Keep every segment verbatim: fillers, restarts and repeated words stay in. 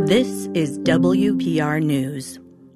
This is W P R News.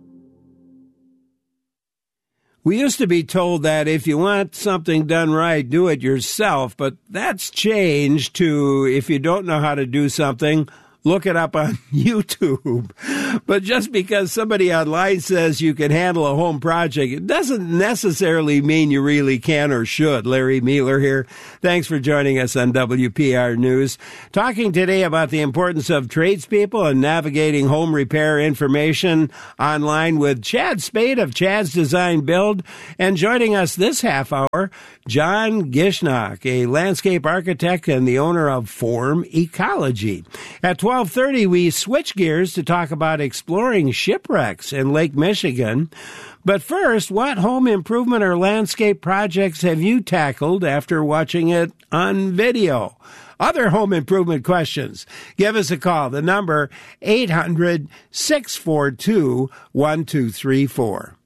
We used to be told that if you want something done right, do it yourself, but that's changed to if you don't know how to do something, look it up on YouTube. But just because somebody online says you can handle a home project, it doesn't necessarily mean you really can or should. Larry Mueller here. Thanks for joining us on W P R News. Talking today about the importance of tradespeople and navigating home repair information online with Chad Spade of Chad's Design Build. And joining us this half hour, John Gishnock, a landscape architect and the owner of Form Ecology. At twelve thirty, we switch gears to talk about exploring shipwrecks in Lake Michigan. But first, what home improvement or landscape projects have you tackled after watching it on video? Other home improvement questions? Give us a call. The number, eight hundred, six four two, one two three four.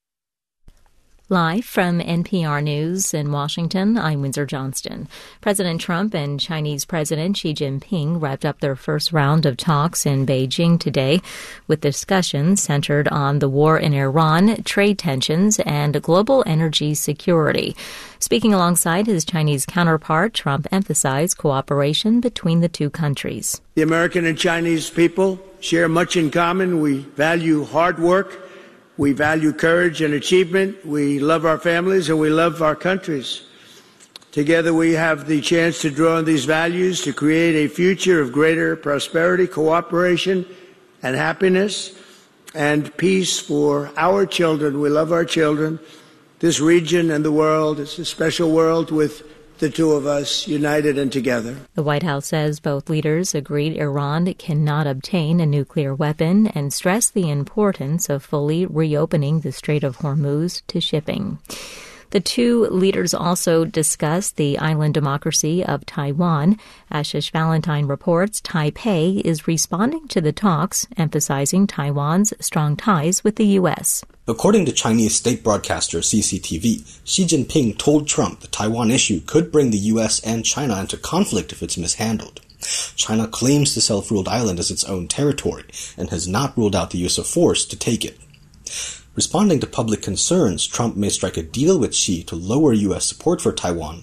Live from N P R News in Washington, I'm Windsor Johnston. President Trump and Chinese President Xi Jinping wrapped up their first round of talks in Beijing today, with discussions centered on the war in Iran, trade tensions, and global energy security. Speaking alongside his Chinese counterpart, Trump emphasized cooperation between the two countries. The American and Chinese people share much in common. We value hard work. We value courage and achievement. We love our families and we love our countries. Together we have the chance to draw on these values to create a future of greater prosperity, cooperation, and happiness and peace for our children. We love our children. This region and the world, it's a special world with the two of us united and together. The White House says both leaders agreed Iran cannot obtain a nuclear weapon and stressed the importance of fully reopening the Strait of Hormuz to shipping. The two leaders also discussed the island democracy of Taiwan. Ashish Valentine reports Taipei is responding to the talks, emphasizing Taiwan's strong ties with the U S. According to Chinese state broadcaster C C T V, Xi Jinping told Trump the Taiwan issue could bring the U S and China into conflict if it's mishandled. China claims the self-ruled island as its own territory and has not ruled out the use of force to take it. Responding to public concerns, Trump may strike a deal with Xi to lower U S support for Taiwan.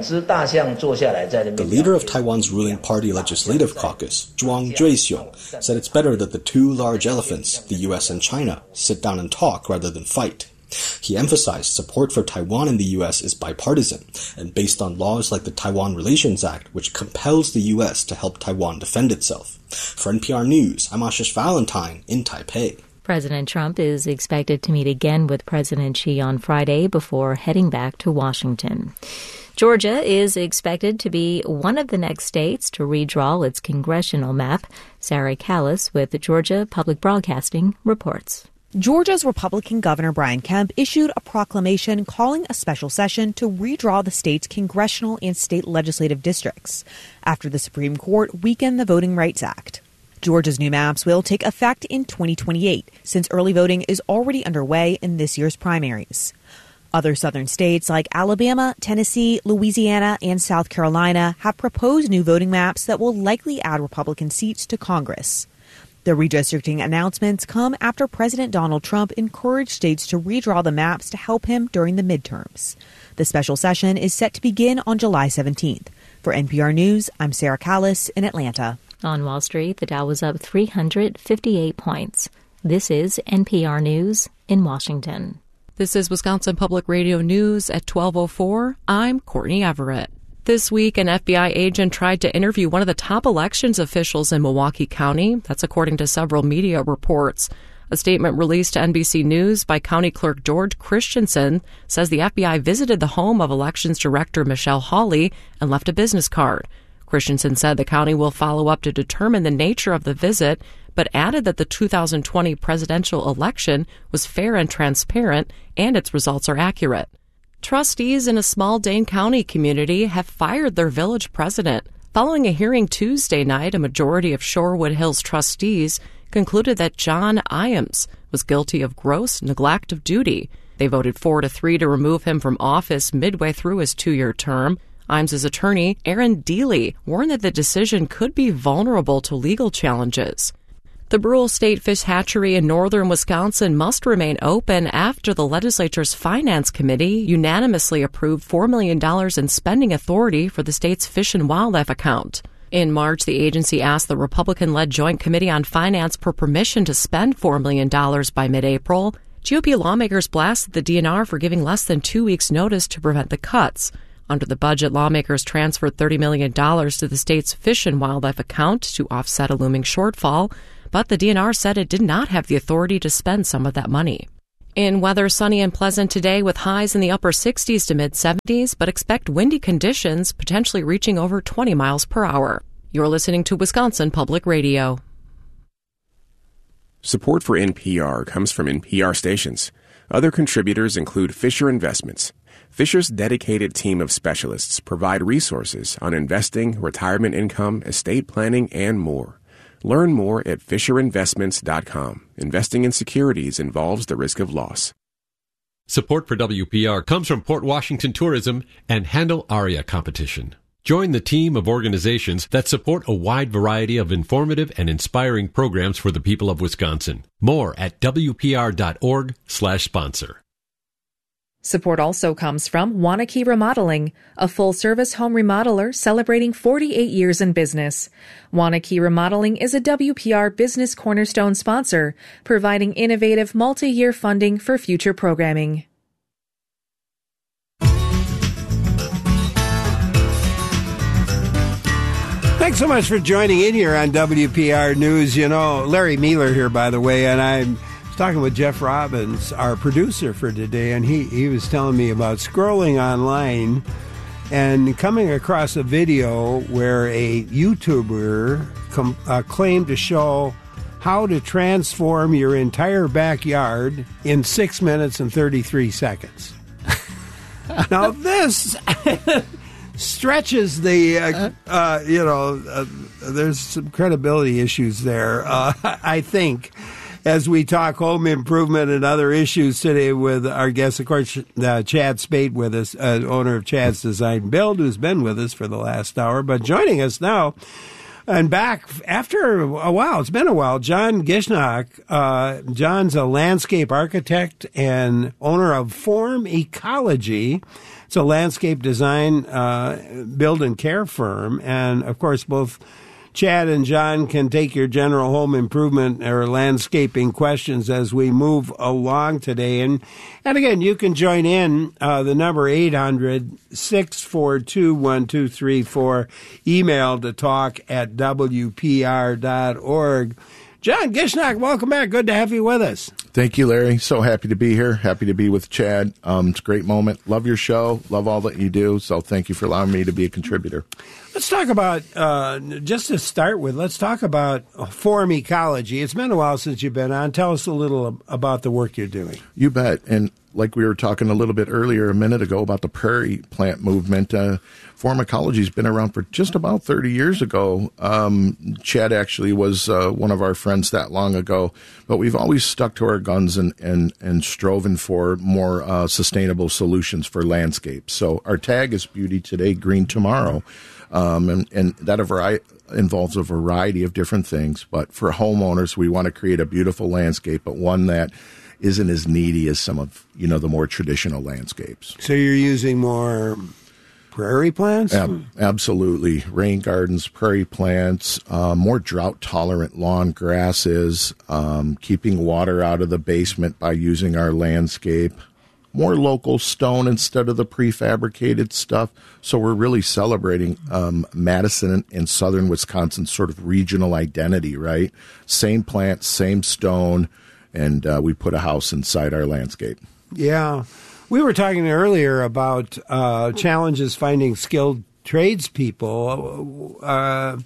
The leader of Taiwan's ruling party legislative caucus, Zhuang Zhuixiong, said it's better that the two large elephants, the U S and China, sit down and talk rather than fight. He emphasized support for Taiwan in the U S is bipartisan and based on laws like the Taiwan Relations Act, which compels the U S to help Taiwan defend itself. For N P R News, I'm Ashish Valentine in Taipei. President Trump is expected to meet again with President Xi on Friday before heading back to Washington. Georgia is expected to be one of the next states to redraw its congressional map. Sarah Callis with Georgia Public Broadcasting reports. Georgia's Republican Governor Brian Kemp issued a proclamation calling a special session to redraw the state's congressional and state legislative districts after the Supreme Court weakened the Voting Rights Act. Georgia's new maps will take effect in twenty twenty-eight, since early voting is already underway in this year's primaries. Other southern states like Alabama, Tennessee, Louisiana, and South Carolina have proposed new voting maps that will likely add Republican seats to Congress. The redistricting announcements come after President Donald Trump encouraged states to redraw the maps to help him during the midterms. The special session is set to begin on July seventeenth. For N P R News, I'm Sarah Callis in Atlanta. On Wall Street, the Dow was up three hundred fifty-eight points. This is N P R News in Washington. This is Wisconsin Public Radio News at twelve oh four. I'm Courtney Everett. This week, an F B I agent tried to interview one of the top elections officials in Milwaukee County. That's according to several media reports. A statement released to N B C News by County Clerk George Christensen says the F B I visited the home of Elections Director Michelle Hawley and left a business card. Christensen said the county will follow up to determine the nature of the visit, but added that the two thousand twenty presidential election was fair and transparent and its results are accurate. Trustees in a small Dane County community have fired their village president. Following a hearing Tuesday night, a majority of Shorewood Hills trustees concluded that John Iams was guilty of gross neglect of duty. They voted four to three to remove him from office midway through his two-year term. Iams' attorney, Aaron Deely, warned that the decision could be vulnerable to legal challenges. The Brule State Fish Hatchery in northern Wisconsin must remain open after the legislature's Finance Committee unanimously approved four million dollars in spending authority for the state's Fish and Wildlife account. In March, the agency asked the Republican-led Joint Committee on Finance for permission to spend four million dollars by mid-April. G O P lawmakers blasted the D N R for giving less than two weeks' notice to prevent the cuts. Under the budget, lawmakers transferred thirty million dollars to the state's Fish and Wildlife account to offset a looming shortfall, but the D N R said it did not have the authority to spend some of that money. In weather, sunny and pleasant today with highs in the upper sixties to mid-seventies, but expect windy conditions, potentially reaching over twenty miles per hour. You're listening to Wisconsin Public Radio. Support for N P R comes from N P R stations. Other contributors include Fisher Investments. Fisher's dedicated team of specialists provide resources on investing, retirement income, estate planning, and more. Learn more at fisher investments dot com. Investing in securities involves the risk of loss. Support for W P R comes from Port Washington Tourism and Handel Aria Competition. Join the team of organizations that support a wide variety of informative and inspiring programs for the people of Wisconsin. More at W P R dot org slash sponsor. Support also comes from Wanakee Remodeling, a full-service home remodeler celebrating forty-eight years in business. Wanakee Remodeling is a W P R Business Cornerstone sponsor, providing innovative multi-year funding for future programming. Thanks so much for joining in here on W P R News. You know, Larry Mealer here, by the way, and I'm talking with Jeff Robbins, our producer for today, and he, he was telling me about scrolling online and coming across a video where a YouTuber com- uh, claimed to show how to transform your entire backyard in six minutes and thirty-three seconds. Now, this stretches the, uh, uh, you know, uh, there's some credibility issues there, uh, I think. As we talk home improvement and other issues today with our guest, of course, uh, Chad Spate with us, uh, owner of Chad's Design Build, who's been with us for the last hour. But joining us now and back after a while, it's been a while, John Gishnock. Uh, John's a landscape architect and owner of Form Ecology. It's a landscape design, uh, build and care firm. And, of course, both Chad and John can take your general home improvement or landscaping questions as we move along today. And and again, you can join in. Uh, the number eight hundred, six four two, one two three four. Email to talk at W P R dot org. John Gishnock, welcome back. Good to have you with us. Thank you, Larry. So happy to be here. Happy to be with Chad. Um, it's a great moment. Love your show. Love all that you do. So thank you for allowing me to be a contributor. Let's talk about, uh, just to start with, let's talk about Form Ecology. It's been a while since you've been on. Tell us a little about the work you're doing. You bet. And like we were talking a little bit earlier, a minute ago, about the prairie plant movement, uh, Form Ecology has been around for just about thirty years ago. Um, Chad actually was uh, one of our friends that long ago, but we've always stuck to our guns and, and, and striven for more uh, sustainable solutions for landscapes. So our tag is Beauty Today, Green Tomorrow. Um, and, and that a vari- involves a variety of different things. But for homeowners, we want to create a beautiful landscape, but one that isn't as needy as some of, you know, the more traditional landscapes. So you're using more prairie plants? Ab- absolutely. Rain gardens, prairie plants, uh, more drought-tolerant lawn grasses, um, keeping water out of the basement by using our landscape. More local stone instead of the prefabricated stuff. So we're really celebrating um, Madison and southern Wisconsin's sort of regional identity, right? Same plant, same stone, and uh, we put a house inside our landscape. Yeah. We were talking earlier about uh, challenges finding skilled tradespeople. Uh,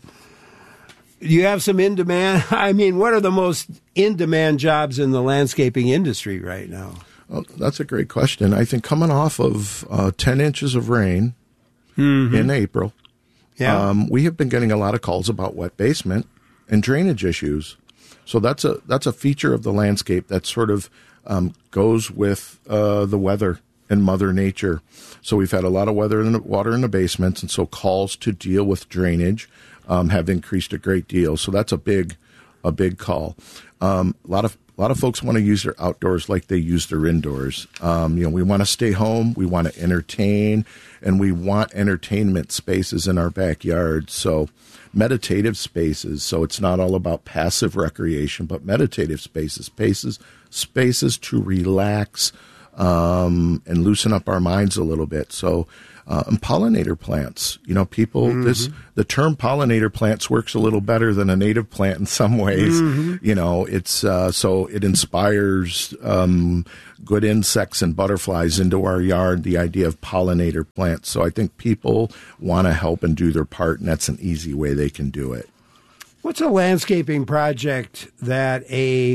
you have some in-demand. I mean, what are the most in-demand jobs in the landscaping industry right now? Well, that's a great question. I think coming off of uh, ten inches of rain mm-hmm. in April, yeah. um, we have been getting a lot of calls about wet basement and drainage issues. So that's a that's a feature of the landscape that sort of um, goes with uh, the weather and Mother Nature. So we've had a lot of weather in the, water in the basements, and so calls to deal with drainage um, have increased a great deal. So that's a big a big call. Um, a lot of a lot of folks want to use their outdoors like they use their indoors. Um, you know, we want to stay home, we want to entertain, and we want entertainment spaces in our backyard. So meditative spaces. So it's not all about passive recreation, but meditative spaces, spaces, spaces to relax um, and loosen up our minds a little bit. So. Uh, and pollinator plants, you know, people, mm-hmm. this, the term pollinator plants works a little better than a native plant in some ways. Mm-hmm. You know, it's, uh, so it inspires, um, good insects and butterflies into our yard, the idea of pollinator plants. So I think people want to help and do their part, and that's an easy way they can do it. What's a landscaping project that a,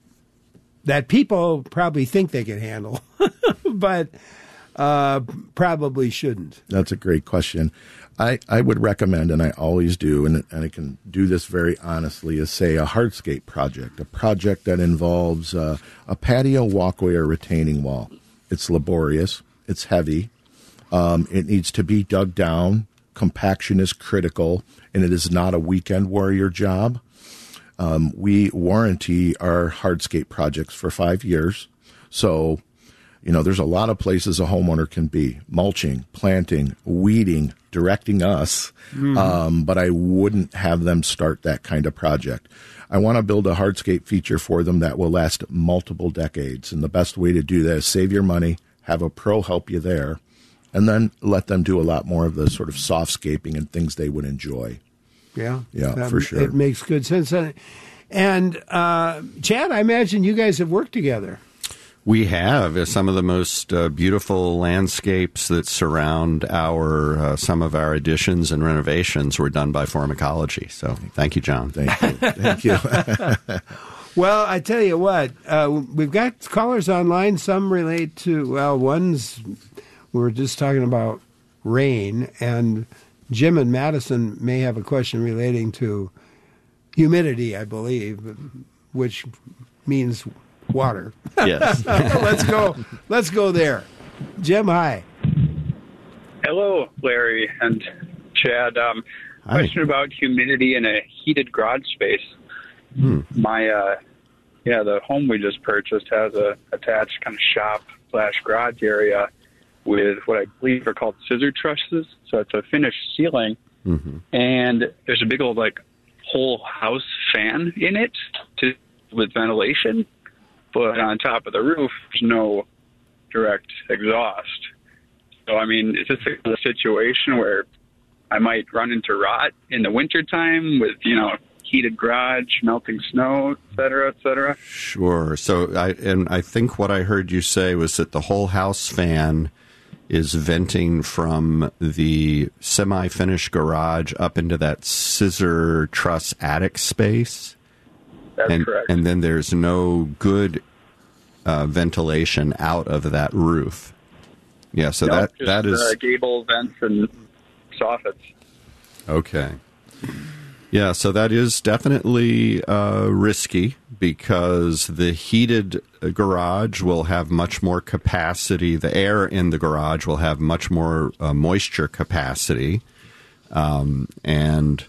that people probably think they can handle, but, Uh, probably shouldn't? That's a great question. I, I would recommend, and I always do, and, and I can do this very honestly, is say a hardscape project, a project that involves uh, a patio, walkway, or retaining wall. It's laborious. It's heavy. Um, it needs to be dug down. Compaction is critical, and it is not a weekend warrior job. Um, we warranty our hardscape projects for five years. So you know, there's a lot of places a homeowner can be. Mulching, planting, weeding, directing us. Mm-hmm. Um, but I wouldn't have them start that kind of project. I want to build a hardscape feature for them that will last multiple decades. And the best way to do that is save your money, have a pro help you there, and then let them do a lot more of the sort of softscaping and things they would enjoy. Yeah. Yeah, that, for sure. It makes good sense. And, uh, Chad, I imagine you guys have worked together. We have some of the most uh, beautiful landscapes that surround our uh, some of our additions and renovations were done by Form Ecology. So thank you, John. Thank you. Thank you. Well, I tell you what, uh, we've got callers online. Some relate to, well, one's, we were just talking about rain, and Jim in Madison may have a question relating to humidity, I believe, which means water. Yes. Let's go. Let's go there. Jim, hi. Hello, Larry and Chad. Um, hi. Question about humidity in a heated garage space. Hmm. My, uh, yeah, the home we just purchased has a attached kind of shop slash garage area with what I believe are called scissor trusses. So it's a finished ceiling, mm-hmm. and there's a big old like whole house fan in it to with ventilation. But on top of the roof, there's no direct exhaust. So, I mean, is this a situation where I might run into rot in the wintertime with, you know, heated garage, melting snow, et cetera, et cetera? Sure. So, I and I think what I heard you say was that the whole house fan is venting from the semi-finished garage up into that scissor truss attic space. That's and, correct. And then there's no good uh, ventilation out of that roof. Yeah, so no, that just, that is uh, gable vents and soffits. Okay. Yeah, so that is definitely uh, risky because the heated garage will have much more capacity. The air in the garage will have much more uh, moisture capacity, um, and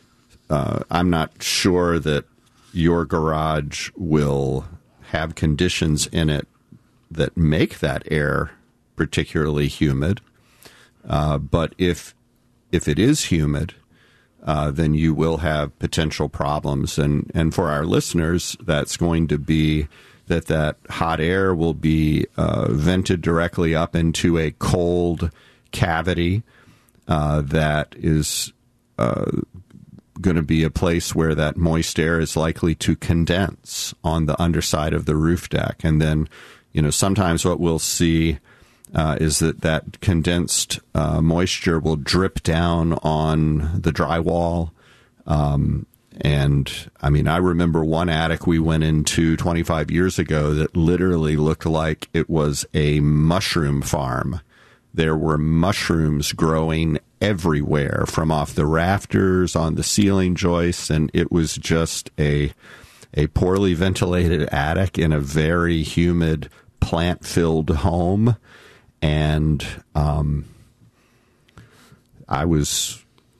uh, I'm not sure that your garage will have conditions in it that make that air particularly humid. Uh, but if if it is humid, uh, then you will have potential problems. And, and for our listeners, that's going to be that that hot air will be uh, vented directly up into a cold cavity uh, that is uh, going to be a place where that moist air is likely to condense on the underside of the roof deck. And then, you know, sometimes what we'll see uh, is that that condensed uh, moisture will drip down on the drywall. Um, and, I mean, I remember one attic we went into twenty-five years ago that literally looked like it was a mushroom farm. There were mushrooms growing everywhere from off the rafters, on the ceiling joists, and it was just a a poorly ventilated attic in a very humid, plant-filled home. And um, I was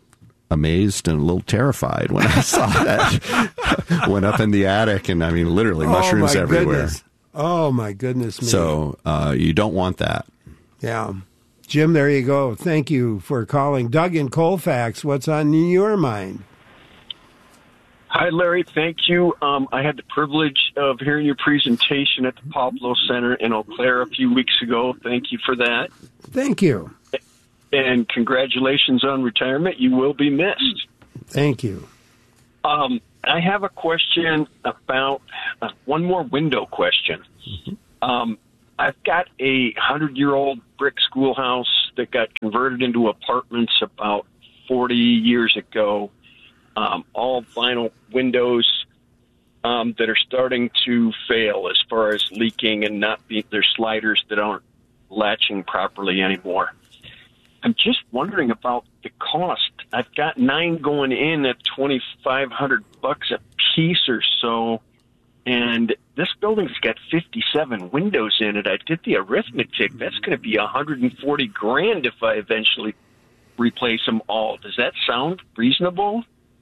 amazed and a little terrified when I saw that. Went up in the attic, and I mean, literally mushrooms oh, my everywhere. Goodness. Oh, my goodness me. So uh, you don't want that. Yeah. Jim, there you go. Thank you for calling. Doug in Colfax, what's on your mind? Hi, Larry. Thank you. Um, I had the privilege of hearing your presentation at the Pablo Center in Eau Claire a few weeks ago. Thank you for that. Thank you. And congratulations on retirement. You will be missed. Thank you. Um, I have a question about uh, one more window question. Mm-hmm. Um, I've got a hundred-year-old brick schoolhouse that got converted into apartments about forty years ago. Um, all vinyl windows um, that are starting to fail as far as leaking and not being, there's sliders that aren't latching properly anymore. I'm just wondering about the cost. I've got nine going in at twenty-five hundred bucks a piece or so, and this building's got fifty-seven windows in it. I did the arithmetic. That's going to be one hundred forty grand if I eventually replace them all. Does that sound reasonable?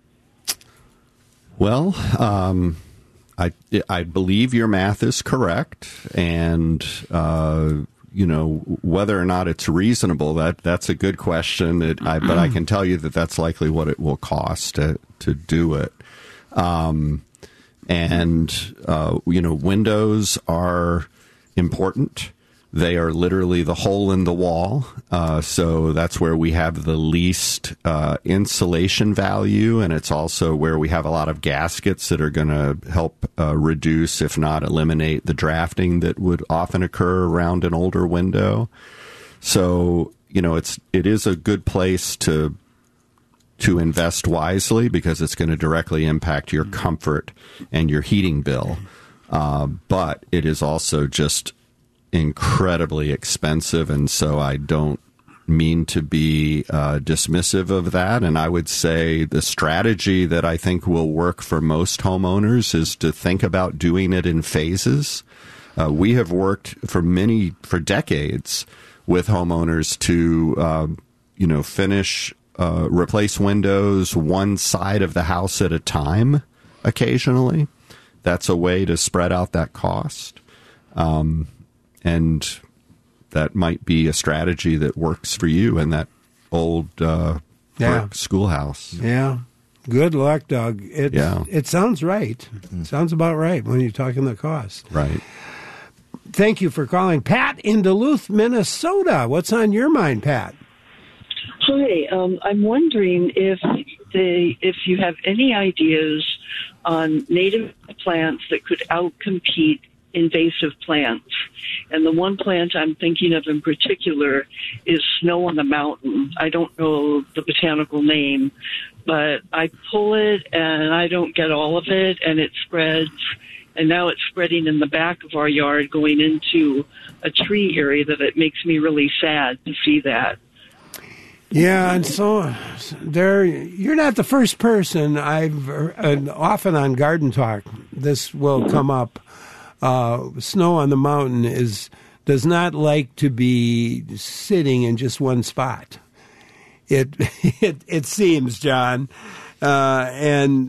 Well, um, I I believe your math is correct, and uh, you know whether or not it's reasonable. That that's a good question. It, I, but I can tell you that that's likely what it will cost to to do it. Um, and uh, you know, windows are important. They are literally the hole in the wall. Uh, so that's where we have the least uh, insulation value. And it's also where we have a lot of gaskets that are going to help uh, reduce, if not eliminate, the drafting that would often occur around an older window. So, you know, it's it is a good place to to invest wisely because it's going to directly impact your comfort and your heating bill. Uh, but it is also just incredibly expensive, and so I don't mean to be uh, dismissive of that. And I would say the strategy that I think will work for most homeowners is to think about doing it in phases. Uh, we have worked for many, for decades with homeowners to, uh, you know, finish, uh, replace windows one side of the house at a time occasionally. That's a way to spread out that cost. Um, And that might be a strategy that works for you in that old uh, yeah. brick schoolhouse. Yeah. Good luck, Doug. It, yeah. it sounds right. Mm-hmm. Sounds about right when you're talking the cost. Right. Thank you for calling. Pat in Duluth, Minnesota. What's on your mind, Pat? Hi. Um, I'm wondering if they, if you have any ideas on native plants that could outcompete invasive plants. And the one plant I'm thinking of in particular is snow on the mountain. I don't know the botanical name, but I pull it and I don't get all of it, and it spreads. And now it's spreading in the back of our yard going into a tree area that it makes me really sad to see that. Yeah, and so there, you're not the first person. I've uh, often on Garden Talk, this will come up. Uh, snow on the mountain is does not like to be sitting in just one spot. It it it seems, John, uh, and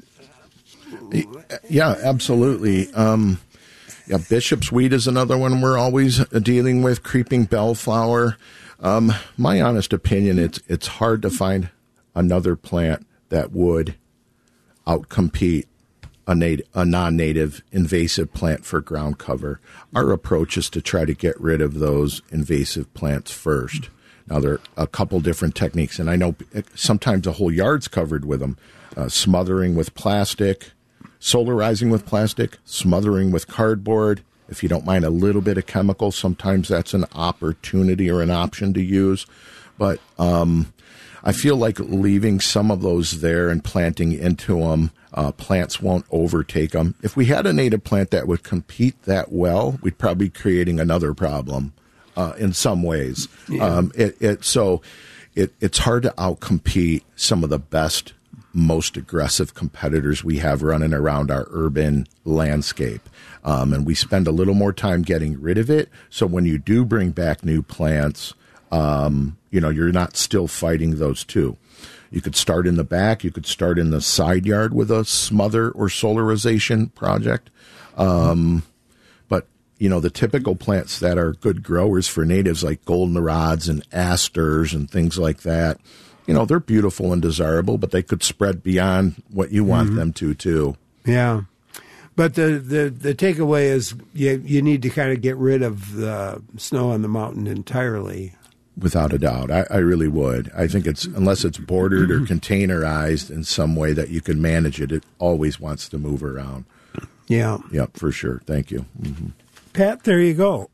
yeah, absolutely. Um, yeah, bishop's weed is another one we're always dealing with. Creeping bellflower. Um, my honest opinion, it's it's hard to find another plant that would outcompete A, nat- a non-native invasive plant for ground cover. Our approach is to try to get rid of those invasive plants first. Now, there are a couple different techniques, and I know sometimes a whole yard's covered with them. Uh, smothering with plastic, solarizing with plastic, smothering with cardboard. If you don't mind a little bit of chemical, sometimes that's an opportunity or an option to use. But um, I feel like leaving some of those there and planting into them, Uh, plants won't overtake them. If we had a native plant that would compete that well, we'd probably be creating another problem uh, in some ways. Yeah. Um, it, it, so it, it's hard to outcompete some of the best, most aggressive competitors we have running around our urban landscape. Um, and we spend a little more time getting rid of it. So when you do bring back new plants, um, you know, you're not still fighting those two. You could start in the back. You could start in the side yard with a smother or solarization project. Um, but, you know, the typical plants that are good growers for natives like goldenrods and asters and things like that, you know, they're beautiful and desirable, but they could spread beyond what you want mm-hmm. them to, too. Yeah. But the, the, the takeaway is you, you need to kind of get rid of the snow on the mountain entirely. Without a doubt. I, I really would. I think it's, unless it's bordered or containerized in some way that you can manage it, it always wants to move around. Yeah. Yep, for sure. Thank you. Mm-hmm. Pat, there you go.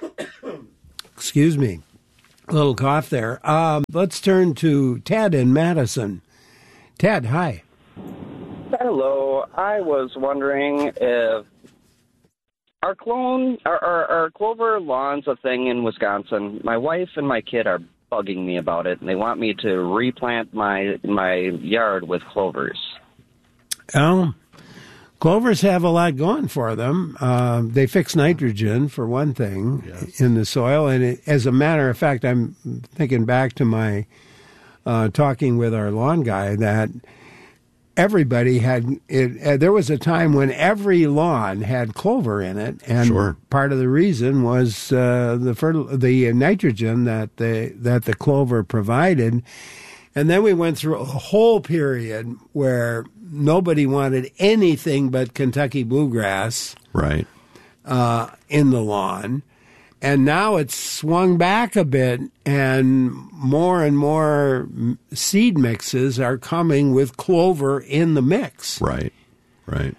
Excuse me. A little cough there. Um, let's turn to Ted in Madison. Ted, hi. Hello. I was wondering if our clone, our, our, our clover lawn's a thing in Wisconsin. My wife and my kid are bugging me about it, and they want me to replant my my yard with clovers. Oh, clovers have a lot going for them. Uh, they fix nitrogen, for one thing, yes. in the soil. And it, as a matter of fact, I'm thinking back to my uh, talking with our lawn guy that everybody had it. Uh, there was a time when every lawn had clover in it, and sure. part of the reason was uh, the fertil- the nitrogen that the that the clover provided. And then we went through a whole period where nobody wanted anything but Kentucky bluegrass, right, uh, in the lawn. And now it's swung back a bit, and more and more seed mixes are coming with clover in the mix. Right, right.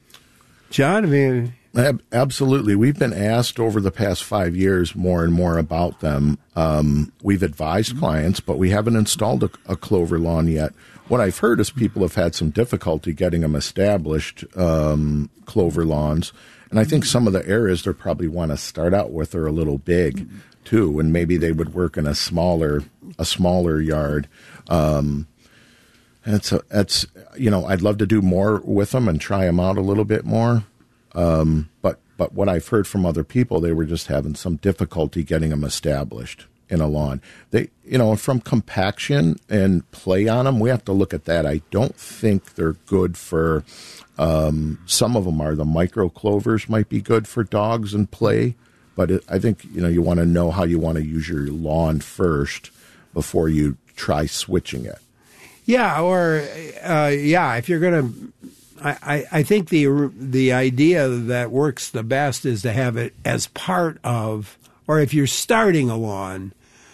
John, I mean... Absolutely. We've been asked over the past five years more and more about them. Um, we've advised clients, but we haven't installed a, a clover lawn yet. What I've heard is people have had some difficulty getting them established, um, clover lawns. And I think some of the areas they probably want to start out with are a little big, too, and maybe they would work in a smaller a smaller yard. Um, that's a, that's you know I'd love to do more with them and try them out a little bit more. Um, but but what I've heard from other people, they were just having some difficulty getting them established in a lawn. They you know from compaction and play on them, we have to look at that. I don't think they're good for. Um, some of them are. The micro clovers might be good for dogs and play, but it, I think you know you want to know how you want to use your lawn first before you try switching it. Yeah, or uh, yeah, if you're going to, I, I think the the idea that works the best is to have it as part of, or if you're starting a lawn,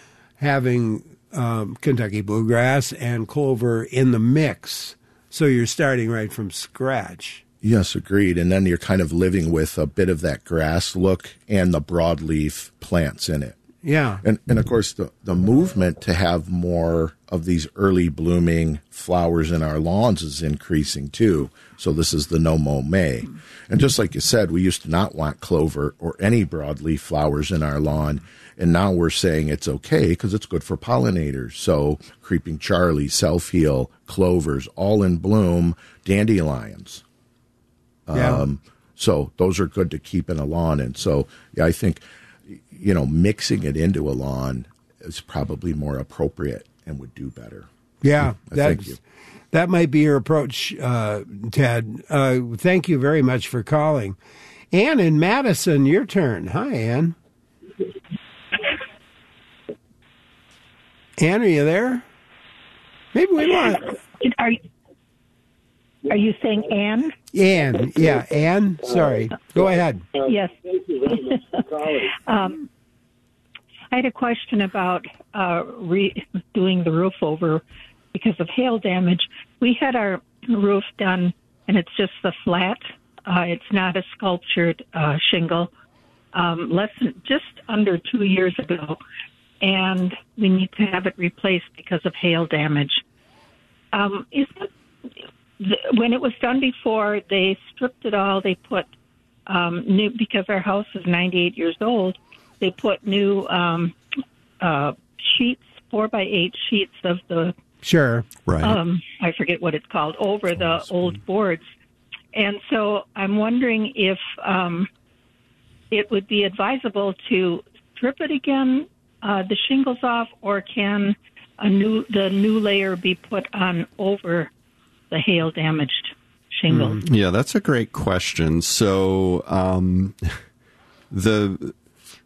having um, Kentucky bluegrass and clover in the mix. So you're starting right from scratch. Yes, agreed. And then you're kind of living with a bit of that grass look and the broadleaf plants in it. Yeah. And, and of course, the, the movement to have more of these early blooming flowers in our lawns is increasing, too. So this is the no-mow May. And just like you said, we used to not want clover or any broadleaf flowers in our lawn. And now we're saying it's okay because it's good for pollinators. So creeping Charlie, self-heal, clovers, all in bloom, dandelions. Yeah. Um, so those are good to keep in a lawn. And so, yeah, I think, you know, mixing it into a lawn is probably more appropriate and would do better. Yeah, thank you. That might be your approach, uh, Ted. Uh, thank you very much for calling. Ann in Madison, your turn. Hi, Ann. Ann, are you there? Maybe we want. Are you, are you saying Ann? Ann, yeah, Ann. Sorry, go ahead. Yes. um, I had a question about uh, re- doing the roof over because of hail damage. We had our roof done, and it's just the flat. Uh, it's not a sculptured uh, shingle. Um, less than just under two years ago. And we need to have it replaced because of hail damage. Um, is it, when it was done before, they stripped it all. They put um, new, because our house is ninety-eight years old, they put new um, uh, sheets, four by eight sheets of the, sure, right. Um, I forget what it's called, over the old boards. And so I'm wondering if um, it would be advisable to strip it again, Uh, the shingles off, or can a new the new layer be put on over the hail damaged shingles? Mm, yeah, that's a great question. So um, the,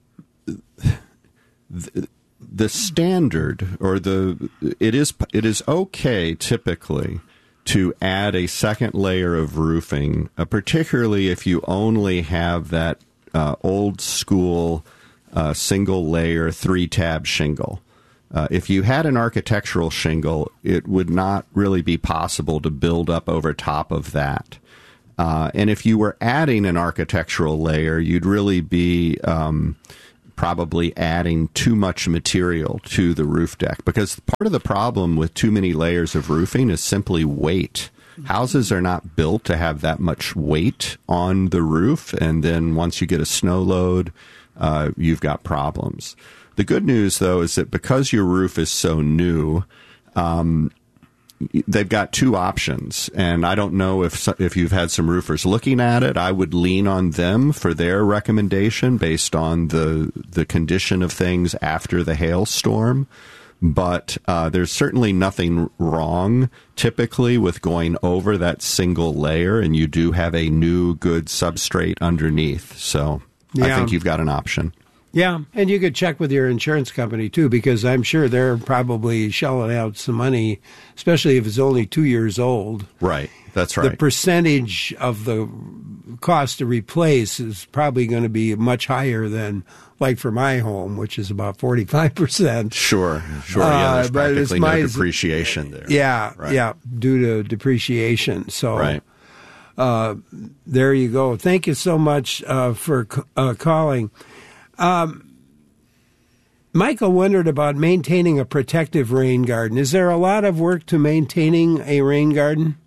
the the standard or the it is it is okay typically to add a second layer of roofing, uh, particularly if you only have that uh, old school uh, single layer three tab shingle. Uh, if you had an architectural shingle, it would not really be possible to build up over top of that. Uh, and if you were adding an architectural layer, you'd really be um, probably adding too much material to the roof deck, because part of the problem with too many layers of roofing is simply weight. Houses are not built to have that much weight on the roof, and then once you get a snow load, uh, you've got problems. The good news, though, is that because your roof is so new, um, they've got two options, and I don't know if if you've had some roofers looking at it. I would lean on them for their recommendation based on the the condition of things after the hailstorm. But uh, there's certainly nothing wrong typically with going over that single layer, and you do have a new good substrate underneath. So yeah. I think you've got an option. Yeah, and you could check with your insurance company, too, because I'm sure they're probably shelling out some money, especially if it's only two years old. Right, that's right. The percentage of the cost to replace is probably going to be much higher than, like for my home, which is about forty-five percent. Sure, sure. Yeah, there's uh, practically my, no depreciation there. Yeah, right. yeah, due to depreciation. So right. uh, there you go. Thank you so much uh, for uh, calling. Um, Michael wondered about maintaining a protective rain garden. Is there a lot of work to maintaining a rain garden?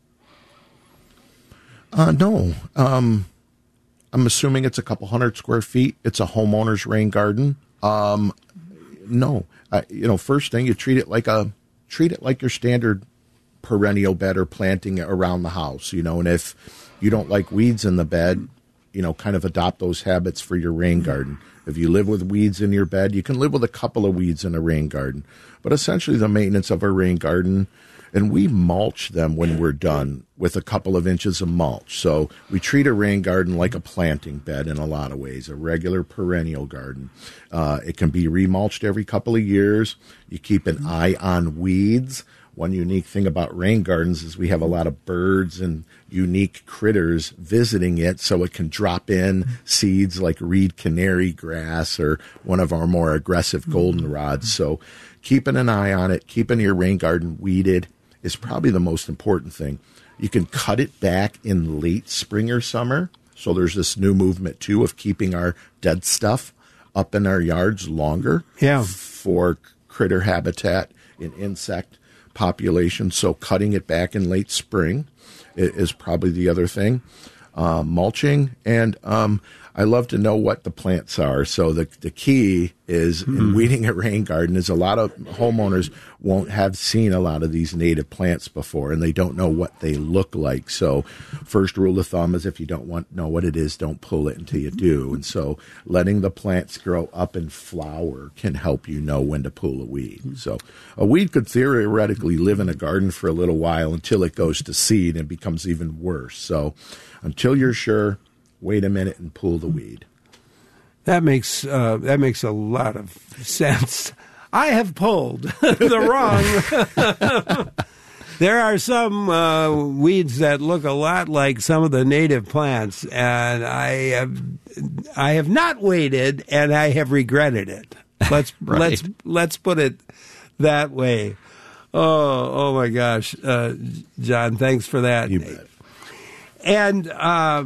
Uh, no. Um, I'm assuming it's a couple hundred square feet. It's a homeowner's rain garden. Um, no. Uh, you know, first thing, you treat it like a treat it like your standard perennial bed or planting around the house. You know, and if you don't like weeds in the bed, you know, kind of adopt those habits for your rain garden. If you live with weeds in your bed, you can live with a couple of weeds in a rain garden. But essentially the maintenance of a rain garden, and we mulch them when we're done with a couple of inches of mulch. So we treat a rain garden like a planting bed in a lot of ways, a regular perennial garden. Uh, it can be remulched every couple of years. You keep an eye on weeds. One unique thing about rain gardens is we have a lot of birds and unique critters visiting it, so it can drop in seeds like reed canary grass or one of our more aggressive goldenrods. So keeping an eye on it, keeping your rain garden weeded is probably the most important thing. You can cut it back in late spring or summer. So there's this new movement, too, of keeping our dead stuff up in our yards longer yeah. for critter habitat and insect population. So cutting it back in late spring is probably the other thing. Uh, mulching, and um, I love to know what the plants are. So the the key is mm. in weeding a rain garden is a lot of homeowners won't have seen a lot of these native plants before, and they don't know what they look like. So first rule of thumb is if you don't want know what it is, don't pull it until you do. And so letting the plants grow up and flower can help you know when to pull a weed. So a weed could theoretically live in a garden for a little while until it goes to seed and becomes even worse. So until you're sure, wait a minute and pull the weed. That makes uh, that makes a lot of sense. I have pulled the wrong. There are some uh, weeds that look a lot like some of the native plants, and I have I have not waited, and I have regretted it. Let's right. let's let's put it that way. Oh, oh my gosh, uh, John, thanks for that. You bet. And uh,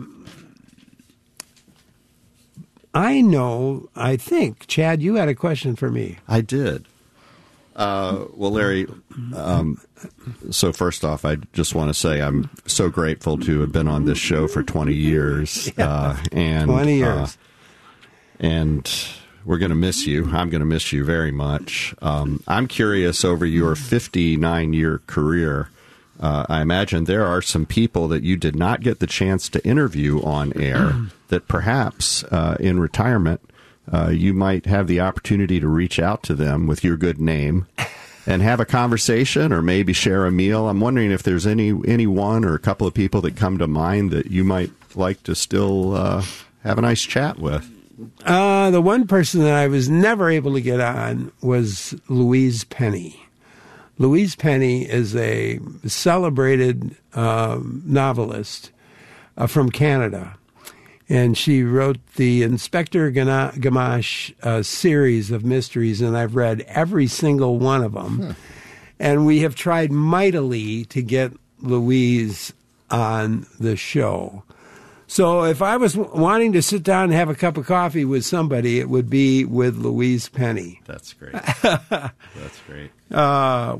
I know, I think, Chad, you had a question for me. I did. Uh, well, Larry, um, so first off, I just want to say I'm so grateful to have been on this show for twenty years. Yeah, uh, and, twenty years. Uh, and we're going to miss you. I'm going to miss you very much. Um, I'm curious, over your fifty-nine-year career, Uh, I imagine there are some people that you did not get the chance to interview on air that perhaps uh, in retirement uh, you might have the opportunity to reach out to them with your good name and have a conversation or maybe share a meal. I'm wondering if there's any any one or a couple of people that come to mind that you might like to still uh, have a nice chat with. Uh, the one person that I was never able to get on was Louise Penny. Louise Penny is a celebrated um, novelist uh, from Canada, and she wrote the Inspector Gana- Gamache uh, series of mysteries, and I've read every single one of them. Hmm. And we have tried mightily to get Louise on the show. So if I was wanting to sit down and have a cup of coffee with somebody, it would be with Louise Penny. That's great. That's great. Uh,